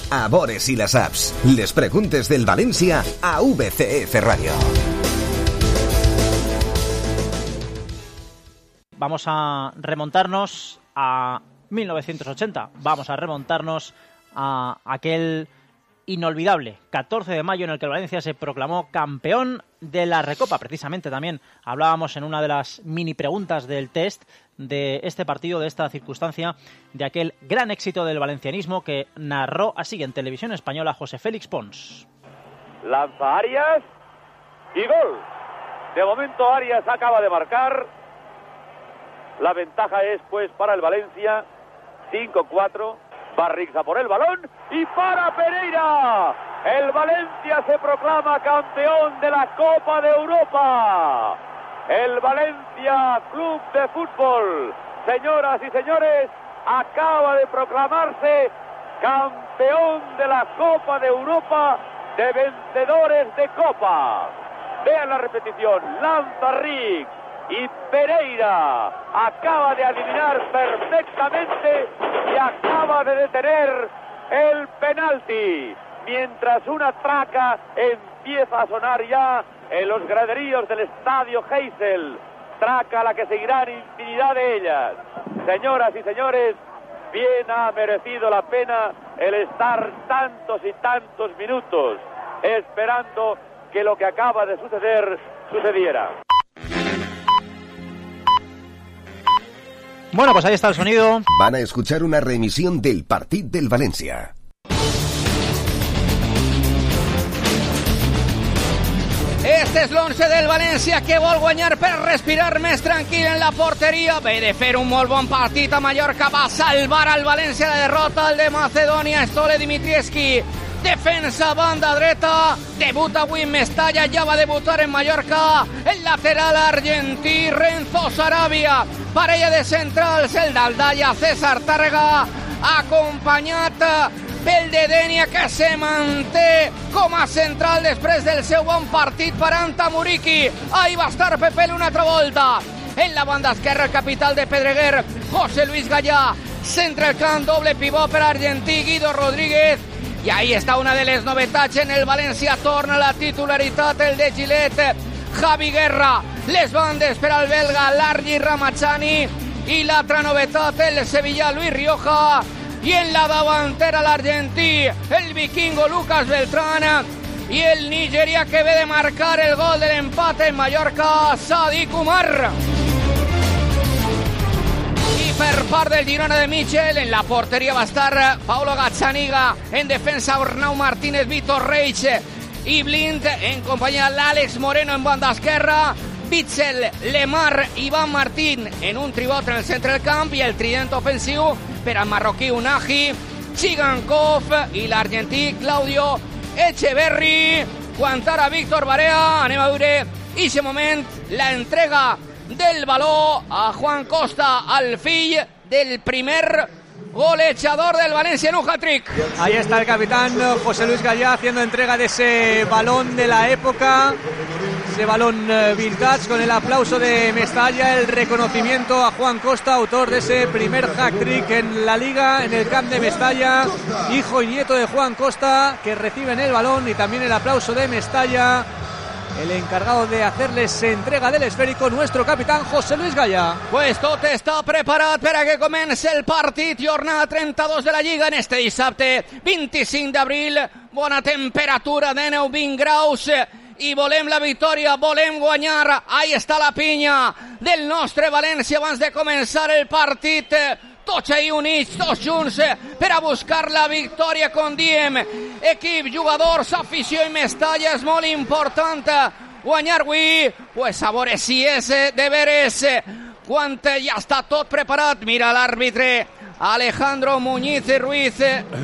a Bores y las apps. Les preguntes del Valencia a VCF Radio. Vamos a remontarnos a 1980. Vamos a remontarnos a aquel inolvidable 14 de mayo en el que el Valencia se proclamó campeón de la Recopa. Precisamente también hablábamos en una de las mini preguntas del test de este partido, de esta circunstancia, de aquel gran éxito del valencianismo que narró así en Televisión Española José Félix Pons. Lanza Arias y gol. De momento Arias acaba de marcar. La ventaja es pues para el Valencia 5-4. Barrix a por el balón y para Pereira. El Valencia se proclama campeón de la Copa de Europa. El Valencia Club de Fútbol, señoras y señores, acaba de proclamarse campeón de la Copa de Europa de vencedores de Copa. Vean la repetición. Lanza Riggs y Pereira acaba de adivinar perfectamente y acaba de detener el penalti, mientras una traca empieza a sonar ya en los graderíos del estadio Heysel, traca a la que seguirán infinidad de ellas. Señoras y señores, bien ha merecido la pena el estar tantos y tantos minutos esperando que lo que acaba de suceder sucediera. Bueno, pues ahí está el sonido. Van a escuchar una reemisión del partido del Valencia. Este és l'11 del València que vol guanyar per respirar més tranquil en la porteria. Ve de fer un molt bon partit a Mallorca, va salvar al València la derrota, el de Macedònia, Stole Dimitrievski. Defensa, banda dreta, debuta avui en Mestalla, ja va debutar en Mallorca, el lateral argentí Renzo Sarabia, parella de centrals, el d'Aldalla César Tàrrega, acompanyat pel de Denia, que se manté com a central després del seu bon partit per Anta Muriqui. Ahí va estar Pepelu una altra volta. En la banda esquerra, el capital de Pedreguer, José Luis Gallà, centre el camp, doble pivot per argentí Guido Rodríguez. I ahí està una de les novetats en el València, torna la titularitat el de Gillette, Javi Guerra, les bandes per al belga Largi Ramazani i l'altra novetat el sevillà Luis Rioja, i en la davantera l'argentí, el vikingo Lucas Beltrán, i el nigerià que ve de marcar el gol de l'empat en Mallorca, Sadiq Umar. Per part del Girona de Michel, en la porteria va estar Paulo Gazzaniga, en defensa Arnau Martínez, Vitor Reich i Blind, en companyia l'Àlex Moreno en banda esquerra, Bitzel, Lemar, Ivan Martín en un tribot en el centre del camp i el trident ofensiu per al marroquí Unahi, Chigankov i l'argentí Claudio Echeverri. Quantarà Víctor Barea, anem a veure ixe moment, la entrega del baló a Juan Costa, al fill del primer golejador del Valencia en un hat-trick. Ahí está el capitán José Luis Gallà haciendo entrega de ese balón de la época, ese balón vintage, con el aplauso de Mestalla, el reconocimiento a Juan Costa, autor de ese primer hat-trick en la Liga, en el camp de Mestalla, hijo y nieto de Juan Costa, que reciben el balón, y también el aplauso de Mestalla, el encargado de hacerles entrega del esférico, nuestro capitán José Luis Gallà. Pues tot està preparat per a que comenci el partit, jornada 32 de la Lliga en este dissabte 25 d'abril, bona temperatura de 9-20 graus, i volem la victòria, volem guanyar. Ahí està la pinya del nostre València abans de començar el partit, tots ahí units, tots junts, per a buscar la victòria, com diem. Equip, jugadors, afició i Mestalla, és molt important guanyar avui. Pues a veure si és de veres, quan ja està tot preparat. Mira l'àrbitre Alejandro Muñiz Ruiz,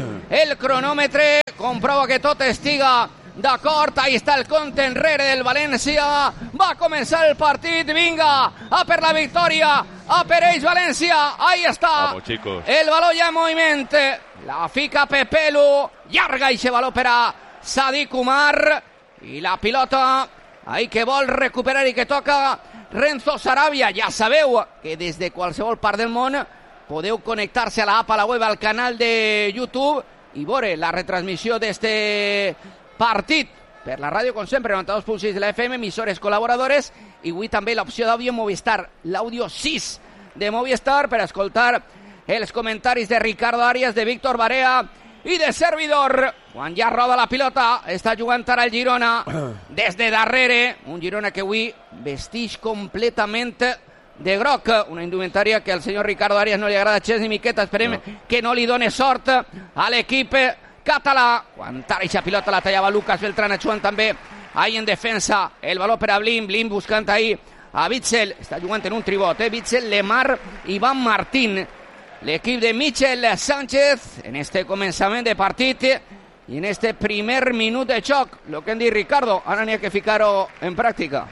el cronòmetre, comprova que tot estiga d'acord. Ahí està el compte enrere del València, va començar el partit, vinga, a per la victòria, a per ells València. Ahí està. Vamos, chicos. El baló ja en moviment, la fica Pepelu, llarga ixe baló per a Sadiq Umar, i la pilota ahí que vol recuperar i que toca Renzo Sarabia. Ja sabeu que des de qualsevol part del món podeu connectar-se a la app, a la web, al canal de YouTube i veure la retransmissió d'este partit per la ràdio, com sempre, 92.6 de la FM, emissores col·laboradores, i avui també l'opció d'àudio Movistar, l'àudio 6 de Movistar, per escoltar els comentaris de Ricardo Arias, de Víctor Barea i de servidor. Quan ja roda la pilota, està jugant ara el Girona des de darrere, un Girona que avui vestix completament de groc, una indumentària que al senyor Ricardo Arias no li agrada gens ni miqueta. Esperem que no li done sort a l'equip català. Quan ara aquesta pilota la tallava Lucas Beltrán, jugant també ahí en defensa, el baló per a Blin buscant ahí a Witsel, està jugant en un tribot, Witsel, Lemar, Iván Martín, l'equip de Michel Sánchez en este començament de partit i en este primer minut de xoc. Lo que hem dit, Ricardo, ara n'hi ha que ficar-ho en pràctica.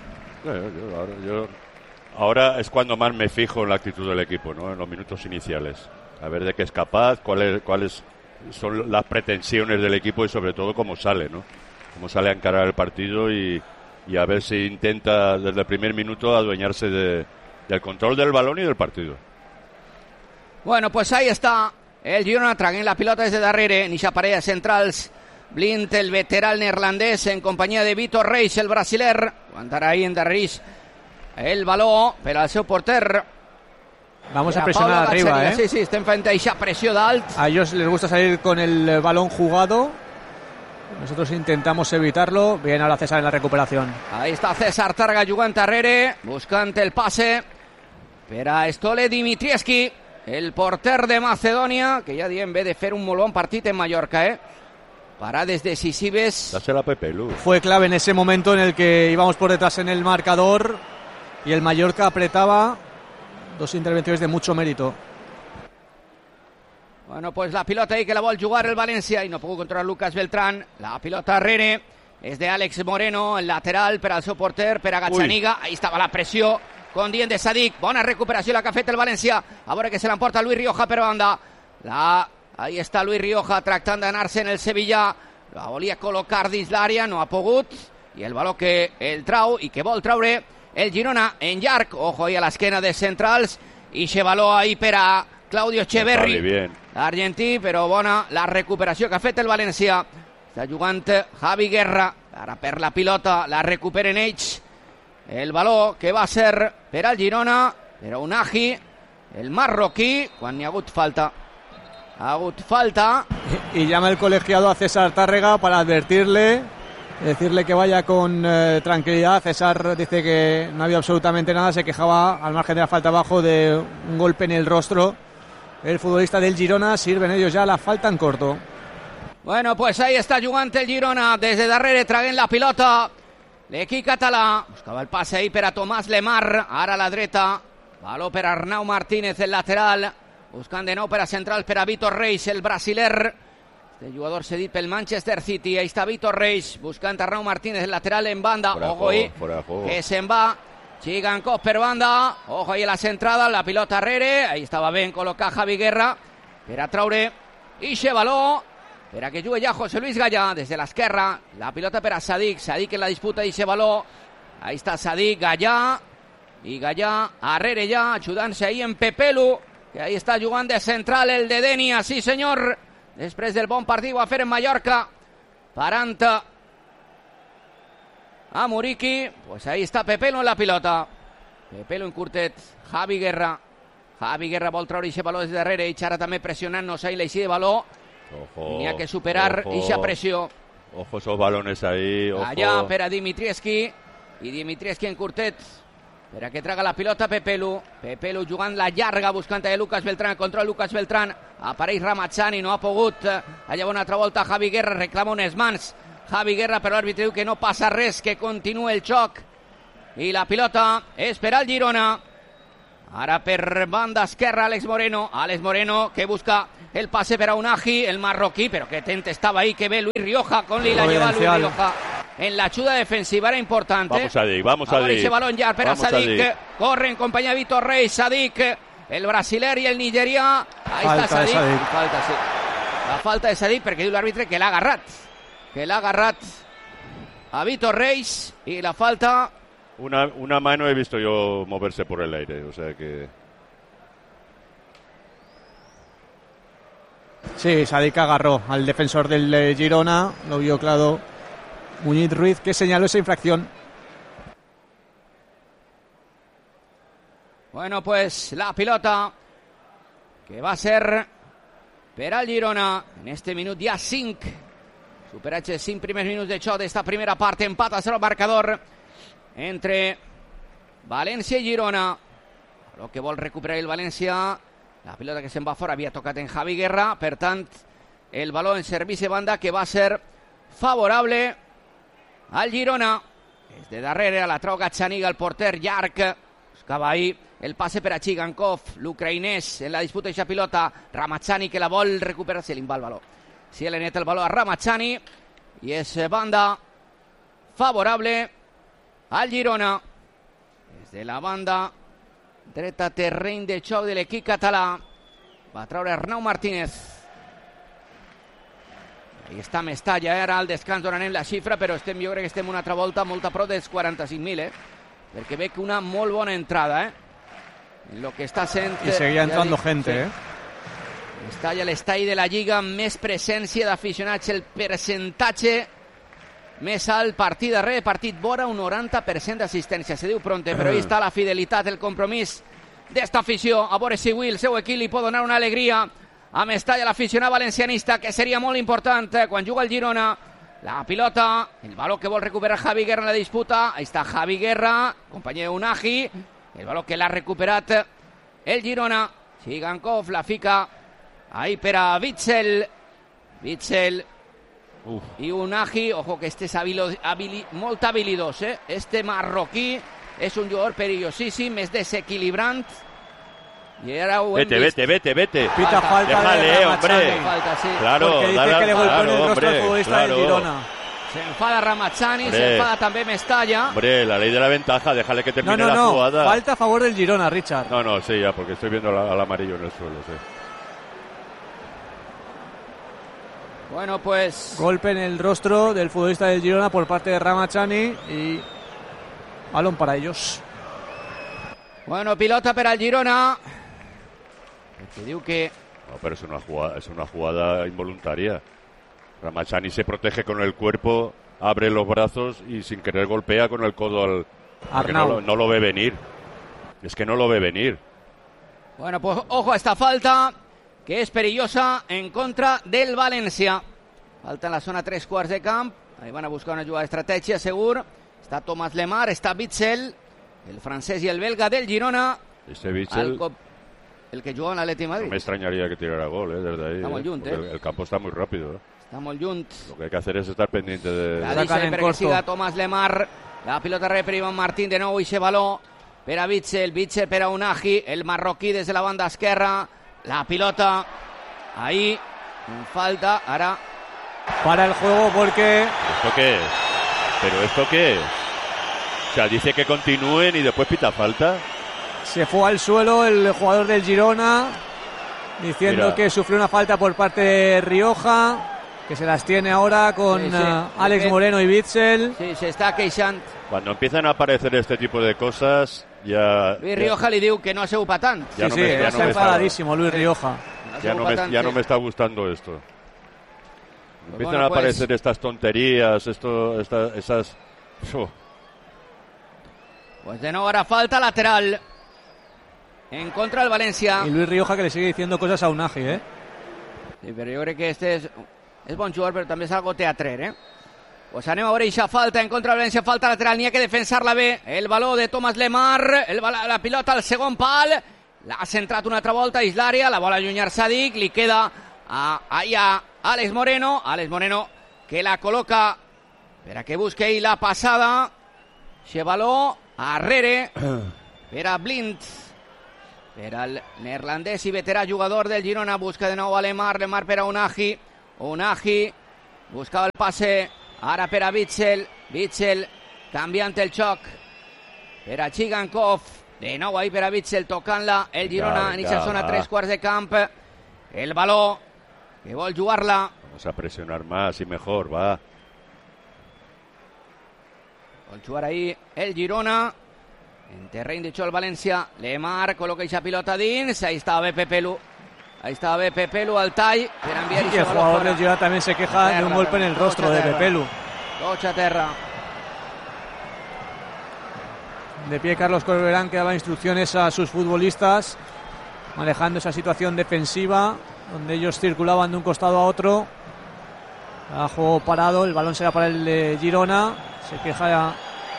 Ahora es cuando más me fijo en la actitud del equipo, ¿no? En los minutos iniciales. A ver de qué es capaz, cuáles son las pretensiones del equipo y sobre todo cómo sale, ¿no? Cómo sale a encarar el partido y a ver si intenta desde el primer minuto adueñarse del control del balón y del partido. Bueno, pues ahí está el Girona traient la pilota des de darrere, en eixa parella centrals. Blind, el veterà neerlandès, en companyia de Vitor Reis, el brasiler. Aguantarà ahí en darrerís el baló per al seu porter. Vamos a presionar arriba, ¿eh? Sí, estem fent eixa pressió d'alt. A ellos les gusta salir con el balón jugado. Nosotros intentamos evitarlo. Bien, ahora César en la recuperación. Ahí está César Targa jugant darrere, buscant el passe per a Stole Dimitrievski, el porter de Macedònia, que ja diem ve de fer un molt bon partit en Mallorca, Parades decisives. Dásela a Pepe Lu. Fue clave en ese momento en el que íbamos por detrás en el marcador y el Mallorca apretaba. Dos intervenciones de mucho mérito. Bueno, pues la pilota ahí que la vol jugar el València i no pudo controlar Lucas Beltrán. La pilota darrere és de Àlex Moreno, el lateral per al seu porter, per a Gazzaniga. Ahí estava la pressió con Dien de Sadik. Bona recuperació la que ha fet el València. A veure que se l'emporta Luis Rioja per banda. Ahí està Luis Rioja tractant d'anar-se en el Sevilla. La volia col·locar dins l'àrea, no ha pogut. I el baló que el trau i que vol traure el Girona en llarg. Ojo ahí a l'esquena de centrals. I se baló ahí per a Claudio Echeverri, l'argentí, però bona la recuperació que ha fet el València. Està jugant Javi Guerra, ara per la pilota, la recuperen ells. El baló que va ser per al Girona, però Unagi, el marroquí, quan n'hi ha hagut falta. Ha hagut falta. Y llama el colegiado a César Tárrega para advertirle, decirle que vaya con tranquilidad. César dice que no había absolutamente nada, se quejaba al margen de la falta abajo de un golpe en el rostro. El futbolista del Girona, sirven ellos ya la falta en corto. Bueno, pues ahí está jugant el Girona, des de darrere traient la pilota. L'equip català buscava el passe ahí per a Tomàs Lemar, ara a la dreta. Baló per a Arnau Martínez, el lateral. Buscant de nou per a central per a Vitor Reis, el brasiler. Este jugador cedit pel Manchester City. Ahí está Vitor Reis, buscant a Arnau Martínez, el lateral en banda. Ojo ahí, que se'n va. Chigankov per banda, ojo ahí a la centrada, la pilota arrere, ahí estava ben col·locat Javi Guerra per a traure ixe baló, per a que jugui ja José Luis Gallà des de l'esquerra, la pilota per a Sadik en la disputa d'ixe baló, ahí està Sadik, Gallà, i Gallà arrere ja, ajudant-se ahí en Pepelu, que ahí està jugant de central el de Denia, sí senyor, després del bon partit va fer en Mallorca, parant a Muriqui, pues ahí está Pepelu en la pilota. Pepelu en curtet, Javi Guerra vol treure aquest baló des de darrere i ara també pressionant-nos ahí l'eixí de baló. N'hi ha que superar aquesta pressió. Ojo esos balones ahí, ojo. Allà per a Dimitrievski, i Dimitrievski en curtet per a que traga la pilota Pepelu jugant la llarga, buscant a Lucas Beltrán, control Lucas Beltrán, apareix Ramazzani, no ha pogut, allà una altra volta Javi Guerra, reclama unes mans Javi Guerra, però l'àrbitre diu que no passa res, que continua el xoc. I la pilota és per al Girona. Ara per banda esquerra Àlex Moreno que busca el pase per a Unagi, el marroquí, però que tent estava ahí, que ve Luis Rioja, con li la lleva Luis Rioja. En la ayuda defensiva era importante. Vamos a Sadik. Ese balón ya para Sadik. Corre en compañía de Vitor Reis, Sadik, el brasiler y el nigerià. Ahí falta está Sadik. Falta, sí. La falta de Sadik perquè diu l'àrbitre que l'ha agarrat a Vitor Reis y la falta. Una mano he visto yo moverse por el aire, o sea que Sí, Sadik agarró al defensor del Girona, lo vio claro Muñiz Ruiz, que señaló esa infracción. Bueno, pues la pilota que va a ser per al Girona en este minut ja 5. Superats els 5 primers minuts de xoc d'esta primera part. Empat a 0 el marcador entre València i Girona. El que vol recuperar el València. La pilota que se'n va fora havia tocat en Javi Guerra. Per tant, el baló en servici de banda que va ser favorable al Girona. Des de darrere la trau Gazzaniga, el porter llarg. Buscava ahí el passe per a Chigankov, l'ucraïnès en la disputa d'aquesta pilota. Ramazzani que la vol recuperar, se li va el baló. Si le neta el baló a Ramazzani i és banda favorable al Girona. Des de la banda dreta, terreny de xoc de l'equip català. Va treure Arnau Martínez. Ahí està Mestalla, ara al descans donarem la xifra, però jo crec que estem una altra volta molt a prop dels 45.000, perquè veig una molt bona entrada, en lo que està sent... I seguia entrando gente, Mestalla, l'estall de la Lliga amb més presència d'aficionats, el percentatge més alt, partit darrere partit, vora un 90% d'assistència. Se diu pronte, però ahí està la fidelitat, el compromís d'esta afició. A veure si avui el seu equip li pot donar una alegria a Mestalla, l'aficionat valencianista, que seria molt important quan juga el Girona. La pilota, el baló que vol recuperar Javi Guerra en la disputa. Ahí està Javi Guerra, compañero de Unagi. El baló que l'ha recuperat el Girona. Chigankov la fica ahí per a Witsel. Witsel i Unagi. Ojo que este és molt habilidós, Este marroquí és un jugador perillosíssim, és desequilibrant. Y ahora vete. Pita falta. Déjale, hombre. Falta, sí. Claro, porque dice que le golpeó en el rostro al futbolista del Girona. Se enfada Ramazzani, se enfada también Mestalla. Hombre, la ley de la ventaja, déjale que termine la jugada. Falta a favor del Girona, Richard. No, sí, ya, porque estoy viendo al amarillo en el suelo, sí. Bueno, pues... Golpe en el rostro del futbolista del Girona por parte de Ramazzani y balón para ellos. Bueno, pilota per al Girona. Que diu que... No, pero es una jugada involuntaria. Ramazzani se protege con el cuerpo, abre los brazos y sin querer golpea con el codo al... Arnau. No lo ve venir. Es que no lo ve venir. Bueno, pues ojo a esta falta, que és perillosa en contra del València. Falta en la zona 3 quarts de camp. Ahí van a buscar una jugada d'estratègia, segur. Està Thomas Lemar, està Witsel, el francès i el belga del Girona. Este Witsel... El que juga en l'Atlètic Madrid. No me extrañaría que tirara gol, desde ahí. Està molt lluny, El campo está muy rápido, Està molt lluny. Lo que hay que hacer es estar pendiente de... La deixa perquè siga Thomas Lemar. La pilota rep per Ivan Martín, de nou ixe baló per a Witsel per a Unagi, el marroquí des de la banda esquerra. La pilota ahí, falta, ara... Para el juego porque... ¿Esto qué es? ¿Pero esto qué es? O sea, dice que continúen y después pita falta. Se fue al suelo el jugador del Girona diciendo que sufrió una falta por parte de Rioja, que se las tiene ahora con Alex Moreno y Witsel. Sí, se está queixant. Cuando empiezan a aparecer este tipo de cosas, ya... Luis Rioja le diu que no ha sigut pa tant. Está enfadadísimo Luis Rioja. Ya no me está gustando esto. Empiezan a aparecer estas tonterías, esas... Pues de nuevo ahora falta lateral en contra del València. Y Luis Rioja que le sigue diciendo cosas a Unagi, Sí, pero yo creo que este es bon jugador, pero també és algo teatrer, Pues anem a veure eixa falta en contra del València, falta lateral, n'hi ha que defensar-la bé. El baló de Thomas Lemar, la pilota al segon pal, l'ha centrat una altra volta, és l'àrea, la vol allunyar Sadik, li queda ahí a Alex Moreno que la col·loca per a que busque ahí la passada. Xe baló arrere per a Blind, per al neerlandès i veterà jugador del Girona. Busca de nou a Lemar per a Unagi buscava el passe ara per a Witsel canviant el xoc per a Chigankov, de nou ahí per a Witsel tocant-la el Girona en aquesta zona 3 quarts de camp. El baló que vol jugar-la. Vamos a presionar más y mejor, va. Vol jugar ahí el Girona en terreny de xoc el València. Lemar col·loca aquesta pilota dins, ahí estava bé Pepe Lu Ahí está Pepelu al tall per enviar y el jugador del Girona también se queja de un golpe en el rostro de Pepelu. Cocha terra. De pie Carlos Corberán, que daba instrucciones a sus futbolistas, manejando esa situación defensiva donde ellos circulaban de un costado a otro. A juego parado, el balón será para el de Girona. Se queja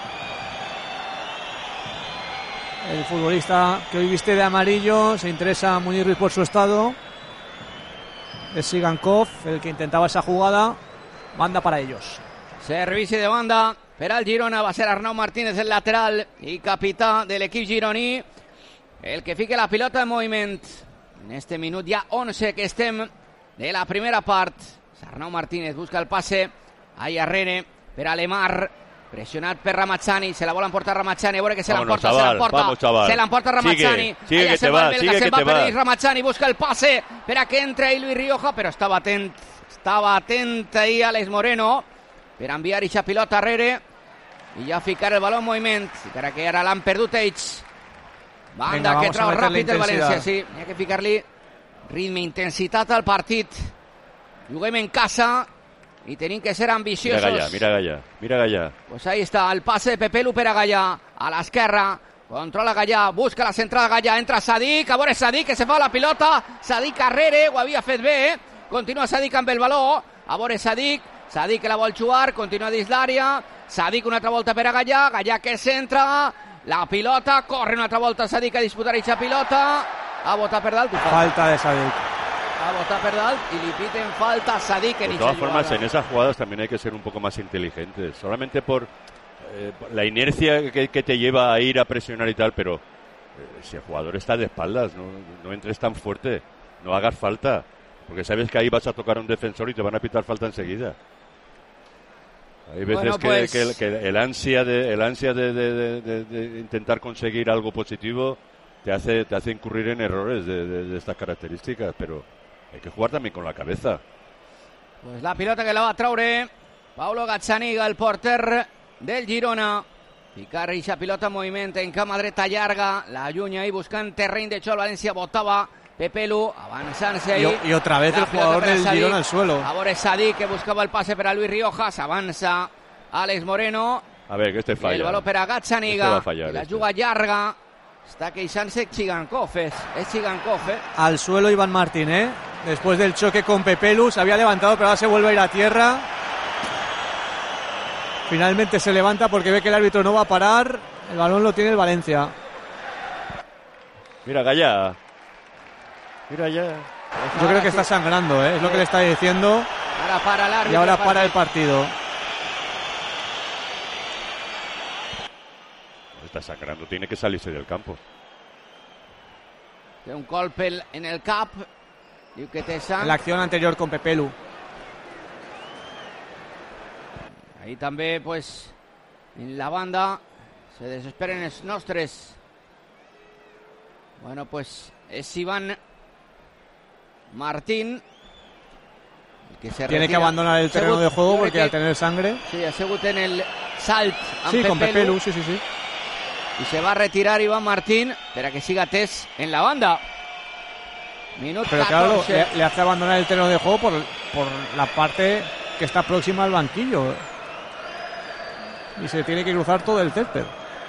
el futbolista que hoy viste de amarillo. Se interesa Muñiz Ruiz por su estado. Es Sigankov el que intentaba esa jugada. Banda para ellos. Servici de banda per al Girona. Va a ser Arnau Martínez el lateral y capitán del equip gironí, el que fique la pilota en moviment. En este minut ja 11 que estem de la primera part. Arnau Martínez busca el passe ahí arrere per a Lemar, pressionat per Ramazzani, se la vol emportar Ramazzani, a veure que se l'emporta, se l'emporta Ramazzani, sigue que te va, sigue que te va. Ramazzani busca el passe per a que entre ahí Luis Rioja, però estava atent ahí Alex Moreno per enviar eixa pilota arrere i ja ficar el baló en moviment, encara que ara l'han perdut ells. Banda que trau ràpid el València, sí, hi ha que ficar-li ritme, intensitat al partit. Juguem en casa y tienen que ser ambiciosos. Mira Gallà. Pues ahí está el pase de Pepelu per a Gallà, a l'esquerra, controla Gallà, busca la centrada Gallà, entra Sadik, a veure Sadik que se fa la pilota, Sadik arrere, ho havia fet bé, continua Sadik amb el baló, a veure Sadik que la vol jugar, continua dins l'àrea, Sadik una altra volta per a Gallà, Gallà que centra, la pilota, corre una altra volta Sadik a disputar aquesta pilota, a botar per dalt. Falta de Sadik. A botar per dalt y le piten falta a Sadik. De todas formas, en esas jugadas también hay que ser un poco más inteligentes. Solamente por la inercia que te lleva a ir a presionar y tal, pero si el jugador está de espaldas, no entres tan fuerte, no hagas falta, porque sabes que ahí vas a tocar a un defensor y te van a pitar falta enseguida. Hay veces bueno, pues que el ansia de intentar conseguir algo positivo te hace incurrir en errores de estas características, pero hay que jugar también con la cabeza. Pues la pilota que la va a traure Paulo Gazzaniga, el porter del Girona. Ficar eixa pilota en moviment en cama dreta llarga, la allunya ahí buscant terreny de xoc. València botava Pepelu, avançant-se ahí. Y otra vez el jugador del Girona al suelo. A veure Sadik que buscava el pase per a Luis Riojas, avança Alex Moreno. A ver, que este falla. El baló per a Gazzaniga, la juga llarga. Está queixant-se Chigankov, es Chigankov, Al suelo Iván Martín, después del choque con Pepelu, se había levantado, pero ahora se vuelve a ir a tierra. Finalmente se levanta porque ve que el árbitro no va a parar. El balón lo tiene el Valencia. Mira Gallà. Mira ya. Yo creo que está sangrando, es lo que le está diciendo. Ahora para el árbitro. Y ahora para el partido. Está sangrando, tiene que salirse del campo. De un golpe en el cap. En la acción anterior con Pepelu. Ahí també, pues, en la banda se desesperen els nostres. Bueno, pues, es Iván Martín el que se tiene que abandonar el terreno de juego porque al tener sangre. Sí, ha sigut en el salt amb sí, Pepelu. Con Pepelu, sí. Y se va a retirar Iván Martín para que siga Tess en la banda. Minuto pero 14. Claro, le hace abandonar el terreno de juego por la parte que está próxima al banquillo. Y se tiene que cruzar todo el césped.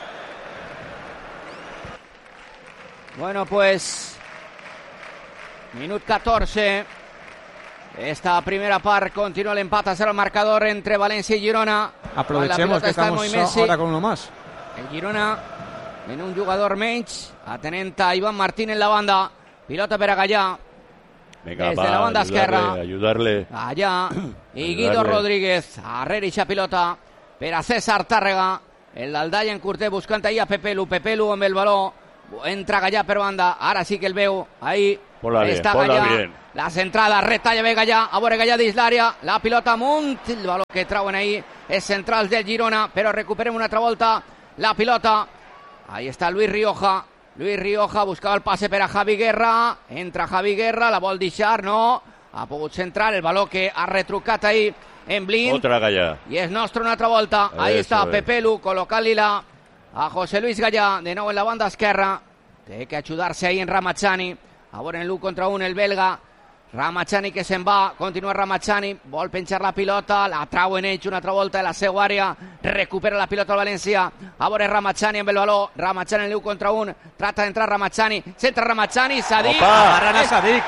Bueno, pues minuto 14. Esta primera part continua l'empat a 0 al marcador entre València y Girona. Aprovechemos que estamos ahora con uno más. El Girona en un jugador menys, atenent a Iván Martín en la banda. Pilota per a Gallà. Venga, des de la banda esquerra. Ayudarle. Gallà i Guido Rodríguez. Arrere eixa pilota per a César Tàrrega. El d'Aldalla en curter buscant ahí a Pepelu. Pepelu amb el baló. Entra Gallà per banda. Ara sí que el veu. Ahí està Gallà. La centrada, retalla bé Gallà. A veure Gallà dins l'àrea. La pilota amunt. El baló que trauen ahí és centrals del Girona. Però recuperem una altra volta la pilota. Ahí está Luis Rioja. Luis Rioja buscava el passe per a Javi Guerra. Entra Javi Guerra, la vol deixar, no. Ha pogut centrar el baló que ha retrucat ahí en Blind. Otra Gallà. I és nostre una altra volta. Ahí està Pepelu colocant-li-la a José Luis Gallà. De nou en la banda esquerra. Té que ajudar-se ahí en Ramazzani. A veure en l'1 contra 1 el belga. Ramachani que se'n va, continua Ramachani, vol penjar la pilota, la trau en ell una altra volta de la seva àrea, recupera la pilota al València, a veure Ramachani amb el valor, Ramachani en l'1 contra 1, trata d'entrar Ramachani, centra Ramachani, Sadik, agarran a Sadik.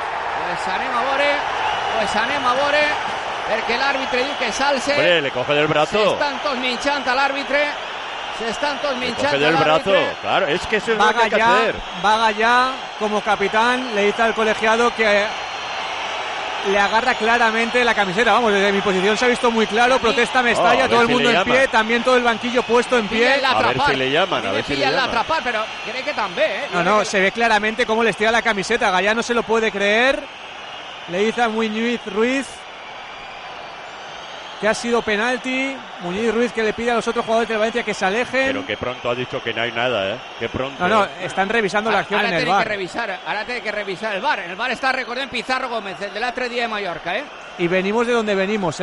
Pues anem a veure, perquè l'àrbitre diu que s'alce. Hombre, le coge del brazo. S'estan tots minxant a l'àrbitre. Le coge del brazo. Claro, es que eso es lo que hay que hacer. Va Gallá, como capitán, le dice al colegiado que le agarra claramente la camiseta. Vamos, desde mi posición se ha visto muy claro. Protesta Mestalla, todo el mundo en pie, también todo el banquillo puesto en pie. A ver si le llaman, a ver si le llaman. L'atrapar, però crec que també, No, se ve claramente cómo les tira la camiseta. Gallá no se lo puede creer. Le dice a Muñiz Ruiz que ha sido penalti. Muñiz Ruiz que le pide a los otros jugadores de Valencia que se alejen. Pero que pronto ha dicho que no hay nada, ¿eh? Que pronto. No, están revisando la acción en el VAR. Ara té que revisar el VAR. En el VAR està, recordem, Pizarro Gómez, el de l'altre dia de Mallorca, Y venimos de donde venimos,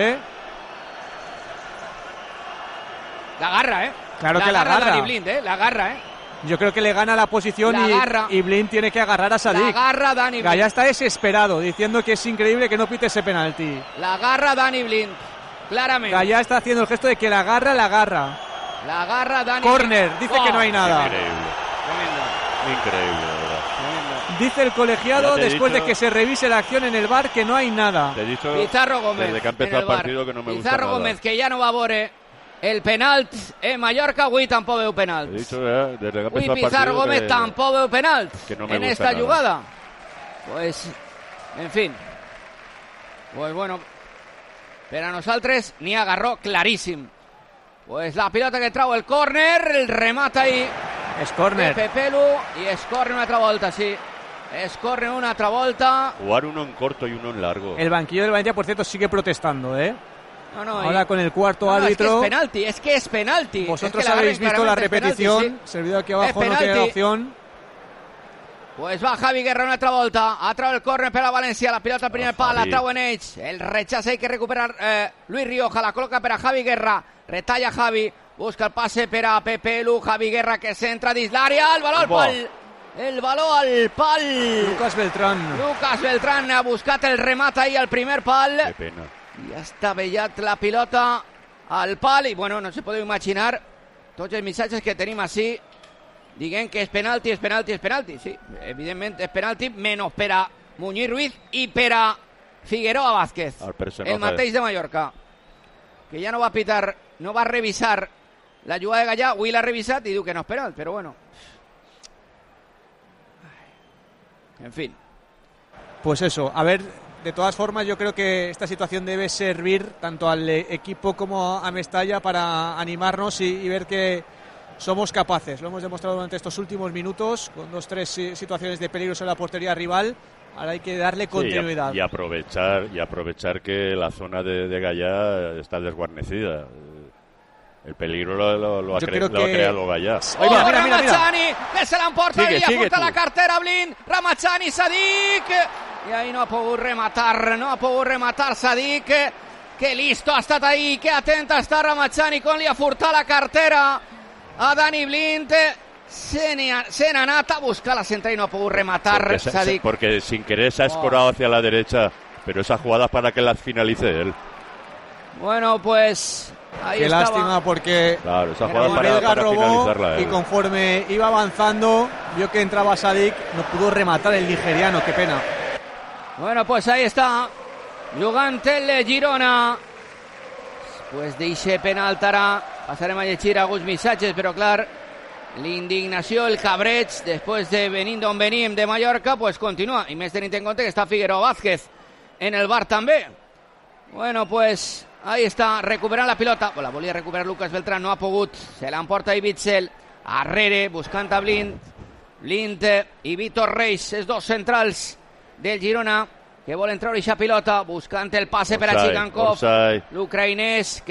La agarra, Claro que la agarra. Dani Blind, la agarra, Yo creo que le gana la posición y Blind tiene que agarrar a Sadik. La agarra Dani Blind. Gallá está desesperado, diciendo que es increíble que no pite ese penalti. La agarra Dani Blind, claramente. Gallá está haciendo el gesto de que la agarra. La agarra Dani Corner, Blind. dice que no hay nada. Increíble, de verdad. Dice el colegiado, después de que se revise la acción en el VAR, que no hay nada. Te he dicho Pizarro Gómez, desde que ha empezado el partido que no me gusta Pizarro nada. Gómez, que ja no va a veure el penalt en Mallorca. Avui tampoc veu penalt. He dicho desde que ha Avui empezado el Pizarro partido Gómez tampoc veu penalt que no me en gusta esta nada. jugada. Pues, en fin. Pues bueno, per a nosaltres n'hi agarró claríssim. Pues la pilota que trau el córner, el remata ahí. Es córner. Pepelu, y es córner una altra volta, sí. Es córner una altra volta. Jugar uno en corto y uno en largo. El banquillo del Valencia, por cierto, sigue protestando, Ahora con el cuarto árbitro. Es que es penalti. Vosotros habéis visto la repetición. Penalti, sí. Servido aquí abajo, no tiene opción. Pues va Javi Guerra una altra volta. Ha trau el córner per a València. La pilota al primer pal, la trau en ells. El rechazo hay que recuperar Luis Rioja. La coloca per a Javi Guerra. Retalla Javi. Busca el pase per a Pepelu. Javi Guerra que centra dins l'àrea. El valor al pal. El valor al pal. Lucas Beltrán ha buscat el remat ahí al primer pal. Qué pena. I ha estavellat la pilota al pal. I bueno, no se podeu imaginar tots els missatges que tenim així dient que és penalti. Sí, evidentment és penalti, menys per a Muñiz Ruiz i per a Figueroa Vázquez, el mateix de Mallorca, que ja no va pitar, no va revisar la jugada de Gallà. Avui l'ha revisat i diu que no és penal, però bueno. En fin. Pues eso, a ver, de todas formas yo creo que esta situación debe servir tanto al equipo como a Mestalla para animarnos y ver que somos capaces. Lo hemos demostrado durante estos últimos minutos con 2-3 situaciones de peligro en la portería rival. Ahora hay que darle continuidad. Sí, y aprovechar que la zona de Gallá está desguarnecida. El peligro lo ha creado Gallá. Mira. Ramachani, que se l'emporta i apunta la cartera Blind. Ramachani, Sadik. I ahí no ha pogut rematar Sadik. Que listo ha estat ahí, que atenta està Ramachani quan li ha furtat la cartera a Dani Blind. Se n'ha anat a buscar la central y no ha podido rematar Sadik. Porque sin querer se ha escorado hacia la derecha, pero esa jugada es para que la finalice él. Bueno, pues ahí qué estaba. Lástima porque claro, esa jugada para finalizarla y conforme iba avanzando vio que entraba Sadik, no pudo rematar el nigeriano, qué pena. Bueno, pues ahí está jugant el Girona. Pues d'eixe penalt ara passarem a llegir alguns missatges, però clar, l'indignació, el cabreig, després de venir d'on venim de Mallorca, pues continua, i més tenint en compte que està Figueroa Vázquez en el bar també. Bueno, pues ahí està, recuperant la pilota. La volia recuperar Lucas Beltrán, no ha pogut. Se l'emporta Ibitzel, arrere, buscant a Blind i Víctor Reis, els dos centrals del Girona, que volen treure aquesta pilota, buscant el passe per a Chigankov, l'ucraïnès, que